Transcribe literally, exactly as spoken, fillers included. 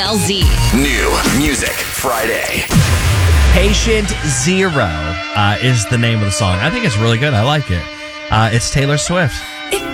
L Z. New Music Friday. Patient Zero uh, is the name of the song. I think it's really good. I like it. Uh, it's Taylor Swift.